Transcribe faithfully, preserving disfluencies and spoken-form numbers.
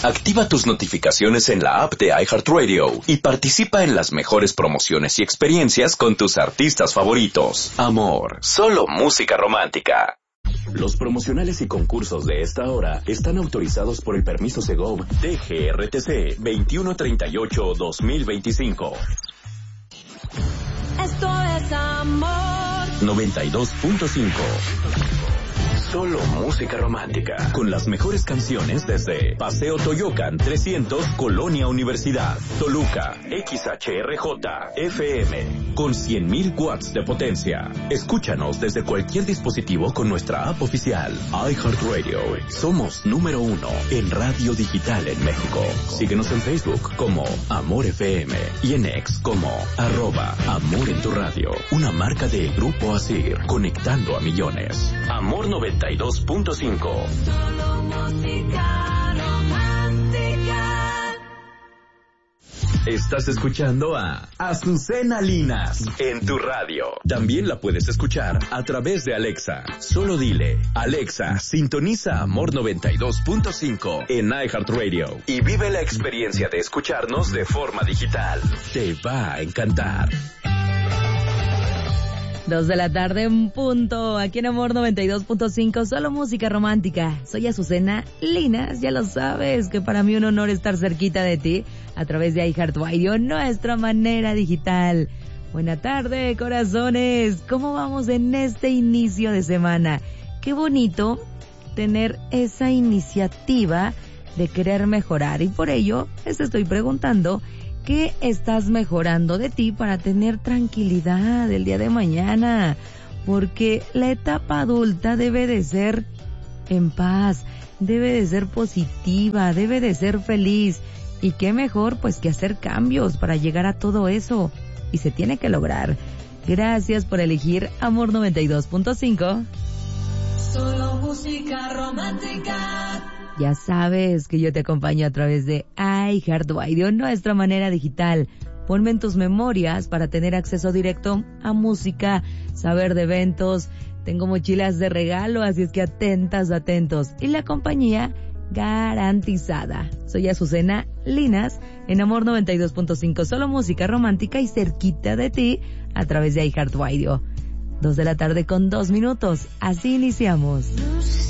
Activa tus notificaciones en la app de iHeartRadio y participa en las mejores promociones y experiencias con tus artistas favoritos. Amor, solo música romántica. Los promocionales y concursos de esta hora están autorizados por el permiso Segov T G R T C veintiuno treinta y ocho guión dos mil veinticinco. Esto es Amor noventa y dos punto cinco. Solo música romántica, con las mejores canciones desde Paseo Toyocan trescientos, Colonia Universidad, Toluca, X H R J, F M, con cien mil watts de potencia. Escúchanos desde cualquier dispositivo con nuestra app oficial, iHeartRadio. Somos número uno en radio digital en México. Síguenos en Facebook como Amor F M y en X como arroba Amor en tu radio. Una marca de Grupo Asir, conectando a millones. Amor noventa y dos punto cinco. Solo música romántica. Estás escuchando a Azucena Linas en tu radio. También la puedes escuchar a través de Alexa. Solo dile, Alexa, sintoniza Amor noventa y dos punto cinco en iHeartRadio y vive la experiencia de escucharnos de forma digital. Te va a encantar. Dos de la tarde en punto, aquí en Amor noventa y dos punto cinco, solo música romántica. Soy Azucena Linas, ya lo sabes, que para mí un honor estar cerquita de ti a través de iHeartRadio, nuestra manera digital. Buena tarde, corazones, ¿cómo vamos en este inicio de semana? Qué bonito tener esa iniciativa de querer mejorar y por ello les estoy preguntando, ¿qué estás mejorando de ti para tener tranquilidad el día de mañana? Porque la etapa adulta debe de ser en paz, debe de ser positiva, debe de ser feliz. Y qué mejor pues que hacer cambios para llegar a todo eso. Y se tiene que lograr. Gracias por elegir Amor noventa y dos punto cinco. Solo música romántica. Ya sabes que yo te acompaño a través de iHeartRadio, nuestra manera digital. Ponme en tus memorias para tener acceso directo a música, saber de eventos. Tengo mochilas de regalo, así es que atentas, atentos. Y la compañía garantizada. Soy Azucena Linas en Amor noventa y dos punto cinco, solo música romántica y cerquita de ti a través de iHeartRadio. Dos de la tarde con dos minutos. Así iniciamos.